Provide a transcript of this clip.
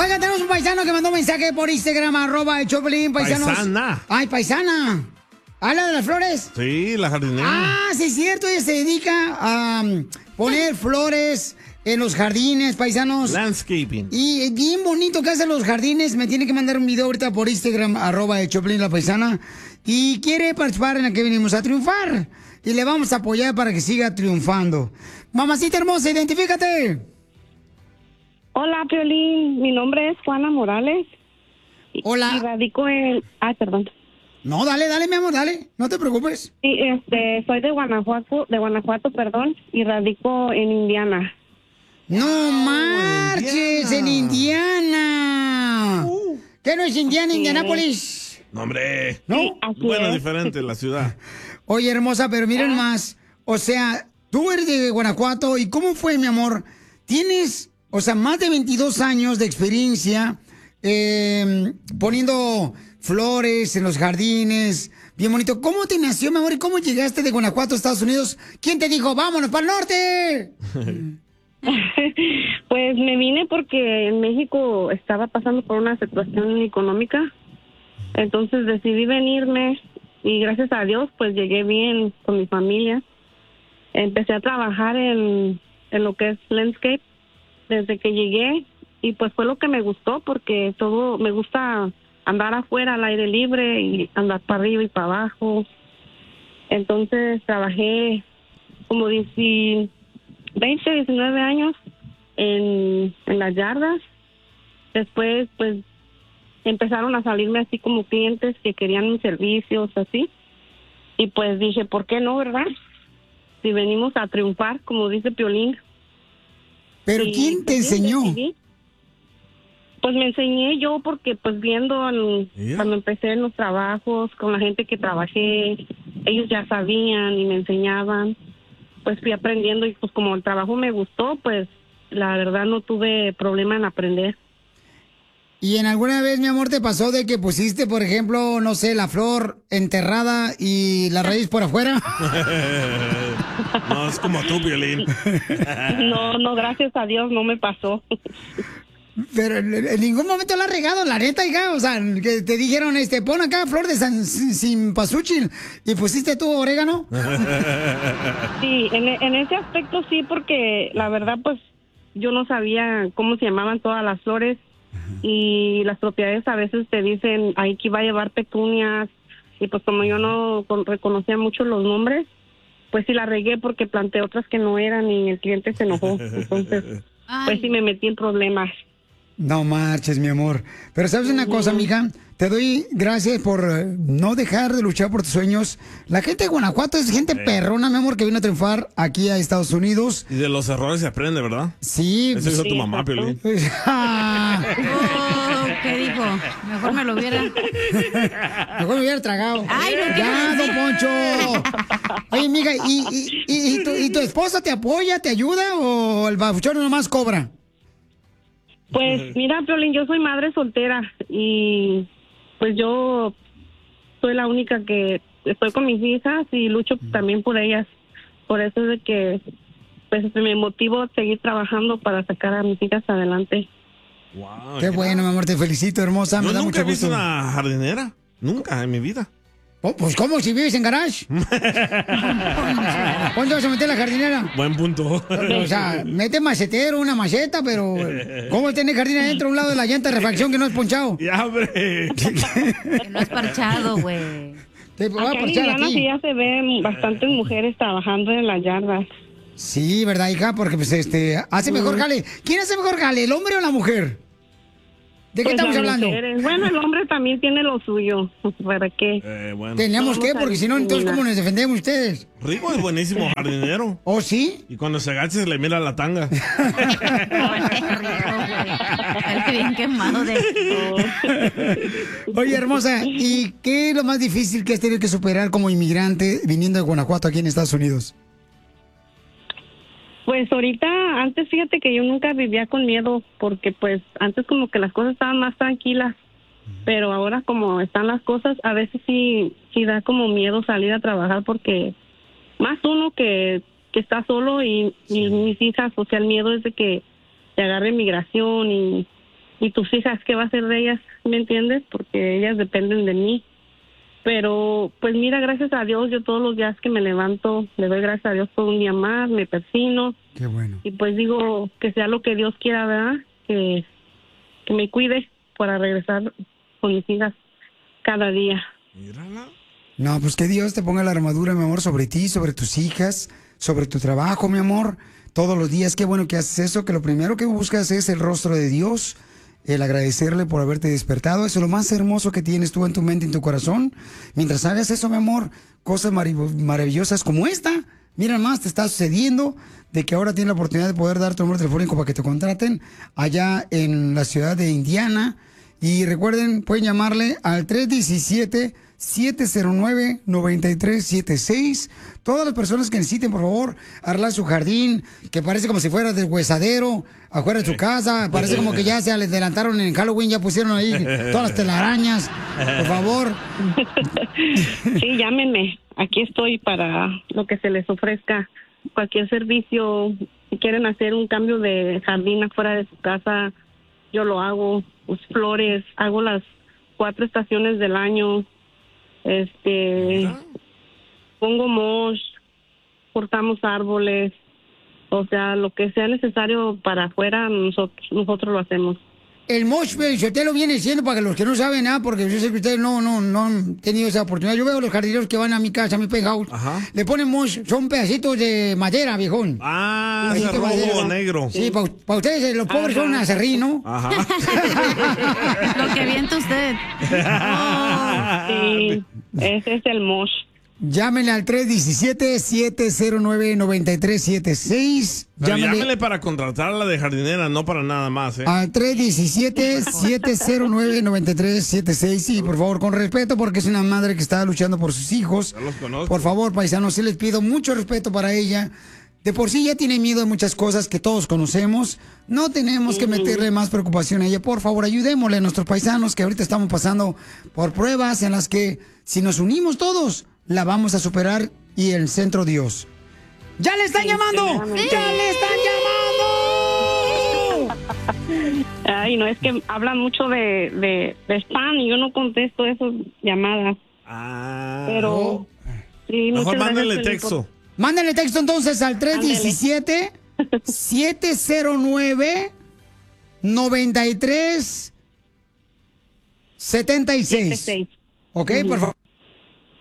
Oiga, tenemos un paisano que mandó un mensaje por Instagram, @el Choplin, paisanos. Paisana. Ay, paisana. ¿Habla de las flores? Sí, la jardinera. Ah, sí es cierto, ella se dedica a poner flores en los jardines, paisanos. Landscaping. Y bien bonito que hacen los jardines. Me tiene que mandar un video ahorita por Instagram, @el Choplin, la paisana. Y quiere participar en la que venimos a triunfar. Y le vamos a apoyar para que siga triunfando. Mamacita hermosa, identifícate. Hola, Piolín. Mi nombre es Juana Morales. Hola. Y radico en... Ay, perdón. No, dale, mi amor, dale. No te preocupes. Sí, soy de Guanajuato, perdón, y radico en Indiana. No marches, en Indiana. ¿Qué no es Indiana, Indianápolis? No, hombre. ¿No? Sí, así Bueno, es. diferente la ciudad. Oye, hermosa, pero miren más. O sea, tú eres de Guanajuato. ¿Y cómo fue, mi amor? Tienes, o sea, más de 22 años de experiencia poniendo flores en los jardines. Bien bonito. ¿Cómo te nació, mi amor? ¿Y cómo llegaste de Guanajuato a Estados Unidos? ¿Quién te dijo, vámonos para el norte? Pues me vine porque en México estaba pasando por una situación económica. Entonces decidí venirme y gracias a Dios pues llegué bien con mi familia. Empecé a trabajar en lo que es landscape desde que llegué y pues fue lo que me gustó porque todo me gusta andar afuera al aire libre y andar para arriba y para abajo. Entonces trabajé como 20, 19 años en las yardas. Después pues empezaron a salirme así como clientes que querían mis servicios, así. Y pues dije, ¿por qué no, verdad? Si venimos a triunfar, como dice Piolín. ¿Pero quién te enseñó? Decidí. Pues me enseñé yo porque pues viendo cuando empecé en los trabajos, con la gente que trabajé, ellos ya sabían y me enseñaban. Pues fui aprendiendo y pues como el trabajo me gustó, pues la verdad no tuve problema en aprender. ¿Y en alguna vez, mi amor, te pasó de que pusiste, por ejemplo, no sé, la flor enterrada y la raíz por afuera? No, es como tú, Violín. No, gracias a Dios no me pasó. Pero en ningún momento la has regado, la neta, hija. O sea, que te dijeron, pon acá flor de cempasúchil y pusiste tú orégano. Sí, en ese aspecto sí, porque la verdad, pues, yo no sabía cómo se llamaban todas las flores. Y las propiedades a veces te dicen, ahí que va a llevar petunias, y pues como yo no reconocía mucho los nombres, pues sí la regué porque planté otras que no eran y el cliente se enojó. Entonces, pues sí me metí en problemas. No marches, mi amor. Pero ¿sabes una cosa, mija? Te doy gracias por no dejar de luchar por tus sueños. La gente de Guanajuato es gente perrona, mi amor, que vino a triunfar aquí a Estados Unidos. Y de los errores se aprende, ¿verdad? Sí. Eso dijo tu mamá, Piolín. ¿Qué dijo? Mejor me lo hubiera... Mejor me hubiera tragado. Ay, no, ya, don Poncho. Oye, mija, ¿y tu esposa te apoya, te ayuda o el babuchón nomás cobra? Pues mira, Piolín, yo soy madre soltera y pues yo soy la única que estoy con mis hijas y lucho también por ellas. Por eso es de que pues me motivo a seguir trabajando para sacar a mis hijas adelante. Wow, Qué bueno, mi amor, te felicito, hermosa. Yo Me da nunca he mucho visto gusto. una jardinera. Nunca en mi vida. Oh, pues, ¿cómo? Si vives en garage. ¿Cuándo vas a meter la jardinera? Buen punto. O sea, mete macetero, una maceta, pero ¿cómo tiene jardín adentro a un lado de la llanta de refacción que no es ponchado? Ya, hombre. Que no es parchado, güey. Te voy a Acá en parchar Indiana aquí. sí ya se ven bastantes mujeres trabajando en las yardas. Sí, ¿verdad, hija? Porque pues hace mejor jale. ¿Quién hace mejor jale, el hombre o la mujer? ¿De qué Pues estamos las hablando? mujeres. Bueno, el hombre también tiene lo suyo. ¿Para qué? Bueno. Tenemos que, Vamos a porque si no, entonces, ¿cómo nos defendemos ustedes? Rico es buenísimo jardinero. ¿Oh, sí? Y cuando se agacha se le mira la tanga. El bien quemado de... Oye, hermosa, ¿y qué es lo más difícil que has tenido que superar como inmigrante viniendo de Guanajuato aquí en Estados Unidos? Pues ahorita, antes fíjate que yo nunca vivía con miedo, porque pues antes como que las cosas estaban más tranquilas, pero ahora como están las cosas, a veces sí da como miedo salir a trabajar, porque más uno que está solo y mis hijas, o sea, el miedo es de que te agarre migración y ¿y tus hijas qué va a hacer de ellas? ¿Me entiendes? Porque ellas dependen de mí. Pero, pues mira, gracias a Dios, yo todos los días que me levanto, le doy gracias a Dios por un día más, me persino. Qué bueno. Y pues digo que sea lo que Dios quiera, ¿verdad? Que me cuide para regresar con mis hijas cada día. Mírala. No, pues que Dios te ponga la armadura, mi amor, sobre ti, sobre tus hijas, sobre tu trabajo, mi amor, todos los días. Qué bueno que haces eso, que lo primero que buscas es el rostro de Dios, el agradecerle por haberte despertado. Eso es lo más hermoso que tienes tú en tu mente, en tu corazón. Mientras hagas eso, mi amor, cosas maravillosas como esta, mira más, te está sucediendo de que ahora tienes la oportunidad de poder dar tu número telefónico para que te contraten allá en la ciudad de Indiana. Y recuerden, pueden llamarle al 317-709-9376. Todas las personas que necesiten, por favor, arreglar su jardín, que parece como si fuera del huesadero, afuera de su casa. Parece como que ya se adelantaron en Halloween, ya pusieron ahí todas las telarañas. Por favor. Sí, llámenme. Aquí estoy para lo que se les ofrezca. Cualquier servicio. Si quieren hacer un cambio de jardín afuera de su casa, yo lo hago. Pues, flores, hago las 4 estaciones del año. Pongo mosh, cortamos árboles, o sea, lo que sea necesario para afuera, nosotros lo hacemos. El mosh, usted lo viene diciendo para que los que no saben nada, porque yo sé que ustedes no han tenido esa oportunidad. Yo veo a los jardineros que van a mi casa, a mi penthouse, le ponen mosh, son pedacitos de madera, viejón. Ah, de rojo o negro. Sí, para ustedes los pobres son acerrín, ¿no? Ajá. Lo que avienta usted. Sí, ese es el mosh. Llámenle al 317-709-9376. Llámenle para contratarla de jardinera, no para nada más, ¿eh? Al 317-709-9376. Sí, por favor, con respeto, porque es una madre que está luchando por sus hijos. Ya los conozco. Por favor, paisanos, sí les pido mucho respeto para ella. De por sí ya tiene miedo de muchas cosas que todos conocemos. No tenemos que meterle más preocupación a ella. Por favor, ayudémosle a nuestros paisanos que ahorita estamos pasando por pruebas en las que si nos unimos todos, la vamos a superar y el centro Dios. ¡Ya le están llamando! Sí. ¡Ya le están llamando! Ay, no, es que hablan mucho de spam y yo no contesto esas llamadas. Ah. Pero sí, mejor muchas mándale gracias, texto. Mándenle texto entonces al 317-709-9376. ¿Ok? Por favor.